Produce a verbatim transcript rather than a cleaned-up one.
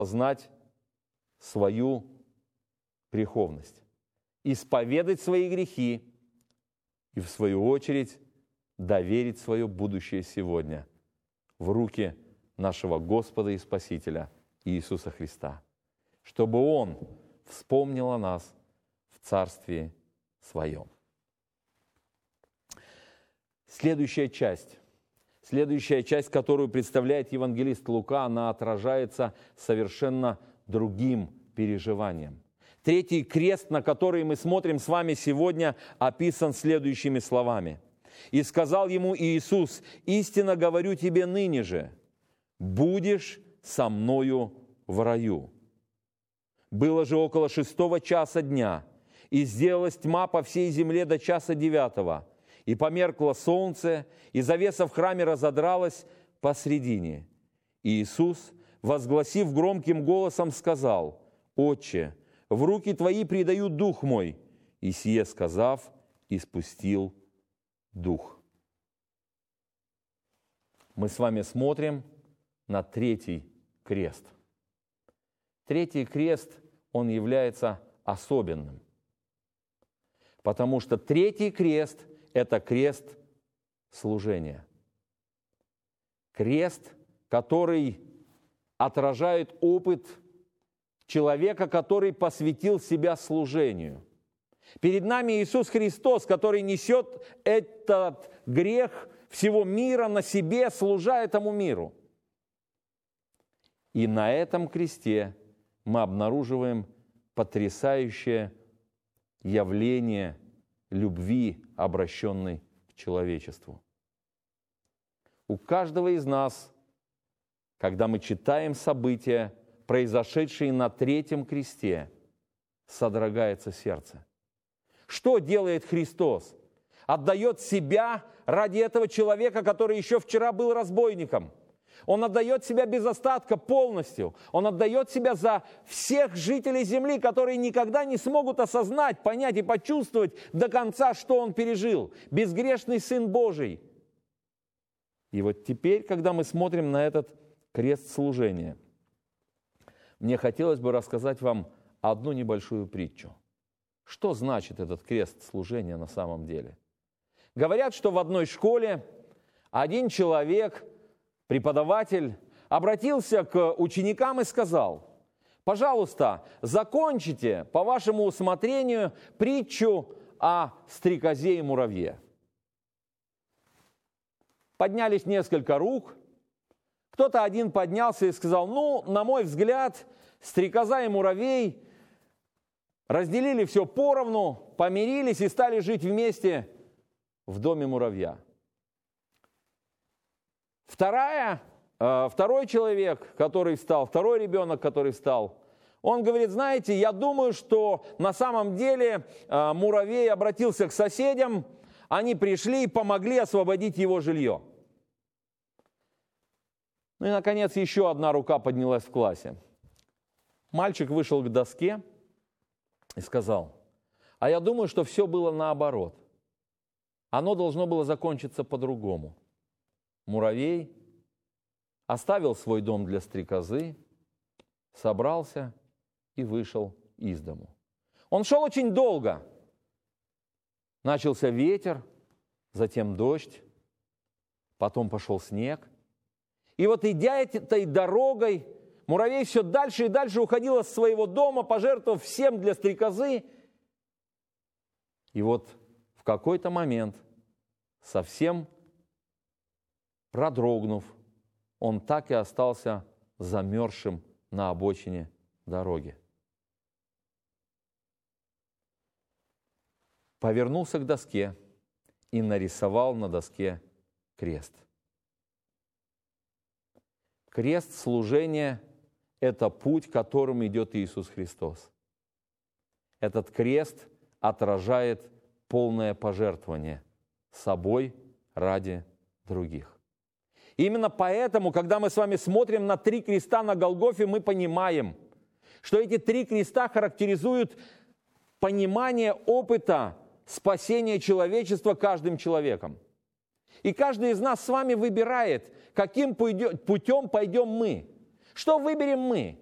знать свою греховность, исповедать свои грехи и, в свою очередь, доверить свое будущее сегодня в руки нашего Господа и Спасителя Иисуса Христа, чтобы Он вспомнил о нас в Царстве Своем. Следующая часть, следующая часть, которую представляет евангелист Лука, она отражается совершенно другим переживанием. Третий крест, на который мы смотрим с вами сегодня, описан следующими словами. «И сказал ему Иисус: истинно говорю тебе ныне же, будешь со мною в раю». Было же около шестого часа дня, и сделалась тьма по всей земле до часа девятого, и померкло солнце, и завеса в храме разодралась посредине. И Иисус, возгласив громким голосом, сказал: «Отче, в руки Твои предаю дух мой». И сие сказав, испустил дух. Мы с вами смотрим на третий крест. Третий крест, он является особенным, потому что третий крест – это крест служения. Крест, который отражает опыт человека, который посвятил себя служению. Перед нами Иисус Христос, который несет этот грех всего мира на себе, служа этому миру. И на этом кресте мы обнаруживаем потрясающее явление любви, обращенной к человечеству. У каждого из нас, когда мы читаем события, произошедшие на третьем кресте, содрогается сердце. Что делает Христос? Отдает себя ради этого человека, который еще вчера был разбойником. Он отдает себя без остатка полностью. Он отдает себя за всех жителей земли, которые никогда не смогут осознать, понять и почувствовать до конца, что он пережил. Безгрешный Сын Божий. И вот теперь, когда мы смотрим на этот крест служения, мне хотелось бы рассказать вам одну небольшую притчу. Что значит этот крест служения на самом деле? Говорят, что в одной школе один человек, преподаватель, обратился к ученикам и сказал: «Пожалуйста, закончите по вашему усмотрению притчу о стрекозе и муравье». Поднялись несколько рук. Кто-то один поднялся и сказал: «Ну, на мой взгляд, стрекоза и муравей разделили все поровну, помирились и стали жить вместе в доме муравья». Вторая, э, второй человек, который встал, второй ребенок, который встал, он говорит: знаете, я думаю, что на самом деле э, муравей обратился к соседям, они пришли и помогли освободить его жилье. Ну и, наконец, еще одна рука поднялась в классе. Мальчик вышел к доске и сказал: а я думаю, что все было наоборот. Оно должно было закончиться по-другому. Муравей оставил свой дом для стрекозы, собрался и вышел из дому. Он шел очень долго. Начался ветер, затем дождь, потом пошел снег. И вот, идя этой дорогой, муравей все дальше и дальше уходил из своего дома, пожертвовав всем для стрекозы. И вот в какой-то момент, совсем продрогнув, он так и остался замерзшим на обочине дороги. Повернулся к доске и нарисовал на доске крест. Крест служения – это путь, которым идет Иисус Христос. Этот крест отражает полное пожертвование собой ради других. Именно поэтому, когда мы с вами смотрим на три креста на Голгофе, мы понимаем, что эти три креста характеризуют понимание опыта спасения человечества каждым человеком. И каждый из нас с вами выбирает, каким путем пойдем мы. Что выберем мы?